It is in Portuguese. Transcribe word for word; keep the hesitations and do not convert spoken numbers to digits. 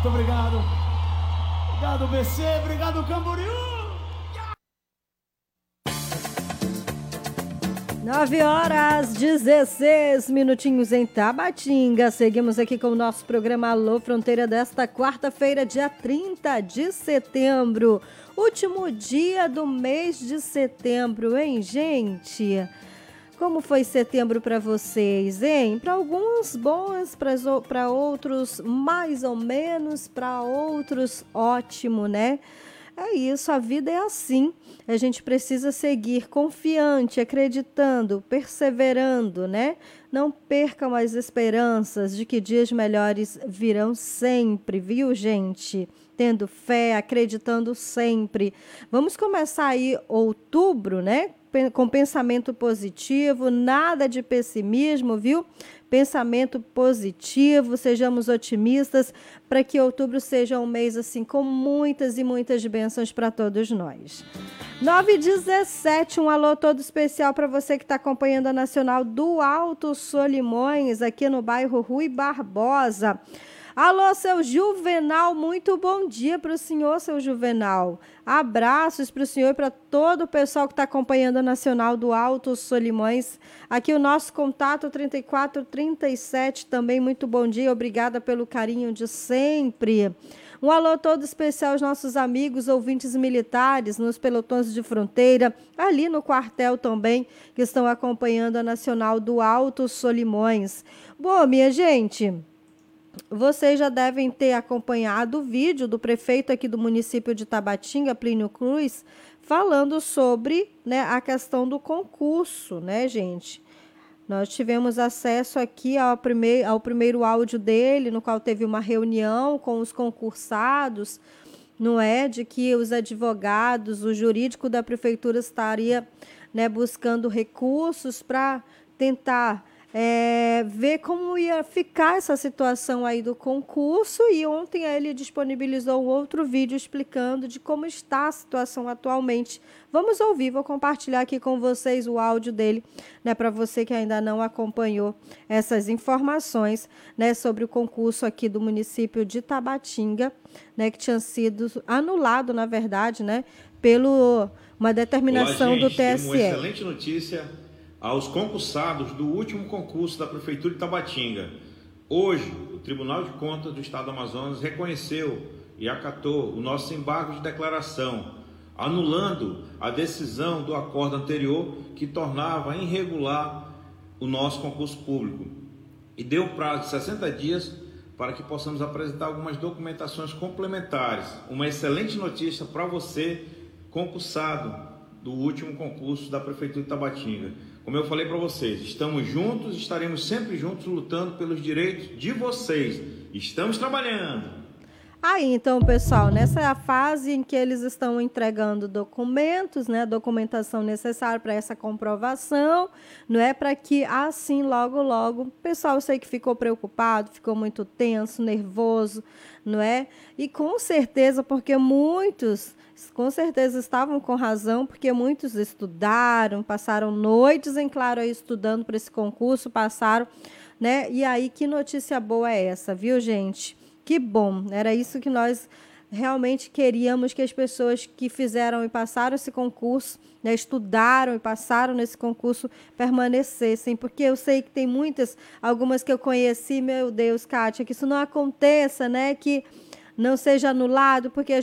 Muito obrigado. Obrigado, B C. Obrigado, Camboriú. nove horas, dezesseis minutinhos em Tabatinga. Seguimos aqui com o nosso programa Alô Fronteira desta quarta-feira, dia trinta de setembro. Último dia do mês de setembro, hein, gente? Como foi setembro para vocês, hein? Para alguns bons, para outros mais ou menos, para outros ótimo, né? É isso, a vida é assim. A gente precisa seguir confiante, acreditando, perseverando, né? Não percam as esperanças de que dias melhores virão sempre, viu, gente? Tendo fé, acreditando sempre. Vamos começar aí outubro, né? Com pensamento positivo, nada de pessimismo, viu? Pensamento positivo, sejamos otimistas para que outubro seja um mês assim com muitas e muitas bênçãos para todos nós. nove e dezessete, um alô todo especial para você que está acompanhando a Nacional do Alto Solimões, aqui no bairro Rui Barbosa. Alô, seu Juvenal, muito bom dia para o senhor, seu Juvenal. Abraços para o senhor e para todo o pessoal que está acompanhando a Nacional do Alto Solimões. Aqui o nosso contato trinta e quatro, trinta e sete, também muito bom dia, obrigada pelo carinho de sempre. Um alô todo especial aos nossos amigos ouvintes militares nos pelotões de fronteira, ali no quartel também, que estão acompanhando a Nacional do Alto Solimões. Bom, minha gente, vocês já devem ter acompanhado o vídeo do prefeito aqui do município de Tabatinga, Plínio Cruz, falando sobre, né, a questão do concurso, né, gente? Nós tivemos acesso aqui ao primeiro, ao primeiro áudio dele, no qual teve uma reunião com os concursados, não é? De que os advogados, o jurídico da prefeitura estaria, né, buscando recursos para tentar É, ver como ia ficar essa situação aí do concurso, e ontem ele disponibilizou outro vídeo explicando de como está a situação atualmente. Vamos ouvir, vou compartilhar aqui com vocês o áudio dele, né, para você que ainda não acompanhou essas informações, né, sobre o concurso aqui do município de Tabatinga, né, que tinha sido anulado, na verdade, né, pelo uma determinação Olá, gente, do T S E. Temos uma excelente notícia aos concursados do último concurso da Prefeitura de Tabatinga. Hoje, o Tribunal de Contas do Estado do Amazonas reconheceu e acatou o nosso embargo de declaração, anulando a decisão do acordo anterior que tornava irregular o nosso concurso público, e deu prazo de sessenta dias para que possamos apresentar algumas documentações complementares. Uma excelente notícia para você, concursado do último concurso da Prefeitura de Tabatinga. Como eu falei para vocês, estamos juntos, estaremos sempre juntos lutando pelos direitos de vocês. Estamos trabalhando. Aí, então, pessoal, nessa é a fase em que eles estão entregando documentos, né, documentação necessária para essa comprovação, não é? Para que assim, logo, logo, o pessoal, eu sei que ficou preocupado, ficou muito tenso, nervoso, não é? E com certeza, porque muitos, com certeza estavam com razão, porque muitos estudaram, passaram noites em claro aí estudando para esse concurso, passaram, né? E aí, que notícia boa é essa, viu, gente? Que bom, era isso que nós realmente queríamos, que as pessoas que fizeram e passaram esse concurso, né, estudaram e passaram nesse concurso, permanecessem, porque eu sei que tem muitas, algumas que eu conheci, meu Deus, Kátia, que isso não aconteça, né, que não seja anulado, porque a